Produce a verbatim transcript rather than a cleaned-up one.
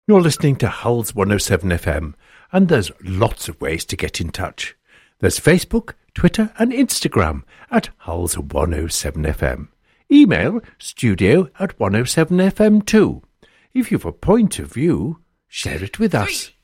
You're listening to Hull's one oh seven F M, and there's lots of ways to get in touch. There's Facebook, Twitter and Instagram at Hull's one oh seven F M. Email studio at one oh seven F M too. If you've a point of view, share it with us.